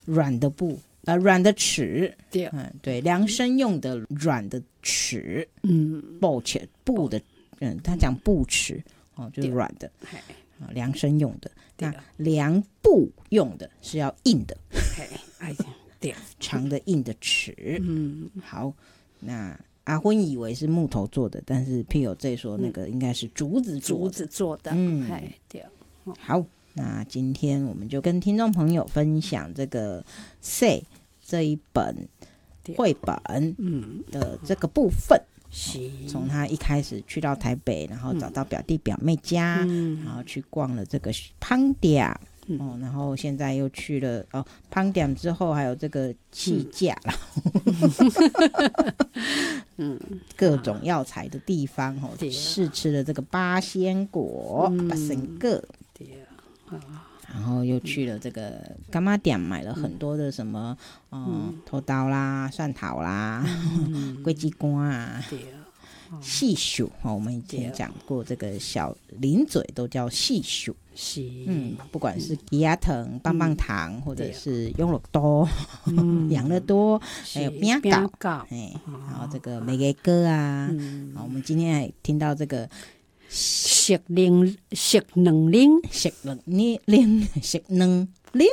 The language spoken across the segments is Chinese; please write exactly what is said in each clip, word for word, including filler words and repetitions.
软的布，呃，软的尺， 对， 嗯，对，量身用的软的尺， 嗯， 布尺布的，嗯，他讲布尺哦，就是软的，啊，量身用的。那量布用的是要硬的， 哎，对， 长的硬的尺。 嗯， 好，那阿昏以为是木头做的，但是 P O J 说那个应该是竹子做的， 竹子做的， 嗯， 哎，对。 好，那今天我们就跟听众朋友分享这个 Say 这一本绘本的这个部分。从他一开始去到台北，然后找到表弟表妹家，嗯、然后去逛了这个胖店，嗯哦，然后现在又去了哦胖店之后还有这个气架啦，嗯，各种药材的地方哦，试吃了这个八仙果、八仙果，对啊。然后又去了这个干妈店，买了很多的什么，嗯，嗯头刀啦、蒜头啦、龟鸡瓜啊，细薯哦，我们以前讲过，这个小零嘴都叫细薯，是，嗯，不管是吉亚藤、棒棒糖，嗯、或者是优乐多、嗯、养乐多，还有饼糕，哎，然后这个梅给哥啊，嗯、我们今天还听到这个。 熟能熟能零， 熟能零，熟能零，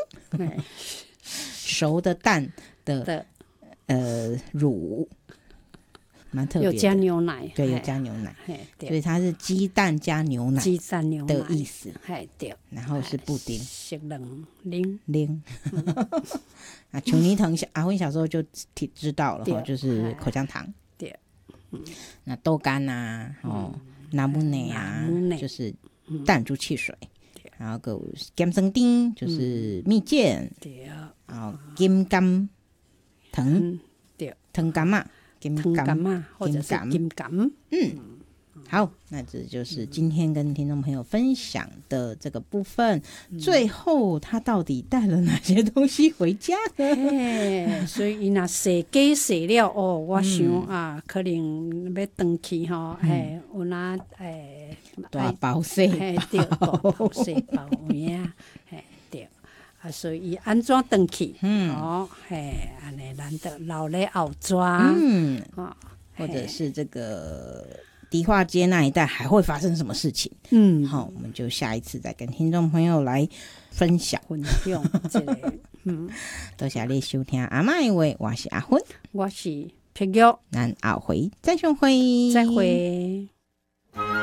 熟的蛋的, 的呃乳，蛮特别的， 有加牛奶， 对，有加牛奶，所以它是鸡蛋加牛奶， 鸡蛋牛奶的意思， 对， 然后是布丁， 熟能零零，啊，球泥藤阿昏小时候就知道了哈，就是口香糖，对，那豆干啊，哦。拿木内啊，就是弹珠汽水，嗯、然后个金生丁就是蜜饯，嗯、然后金柑藤，对，藤柑嘛，金柑嘛，或者是金柑， 嗯。好，那这就是今天跟听众朋友分享的这个部分。嗯、最后，他到底带了哪些东西回家呢？所以那洗鸡洗了哦，我想、嗯、啊，可能要回去哈，哎、嗯，有那哎大包小包，大包小包呀，哎对，啊，所以安怎回去？嗯，哦，嘿，安尼咱得留咧后抓， 嗯，啊，或者是这个。迪化街那一带还会发生什么事情？嗯，好，我们就下一次再跟听众朋友来分享。 分享这个， 嗯，多谢你收听阿嬷的话，我是阿昏， 我是皮玉， 咱后回再相会， 再会。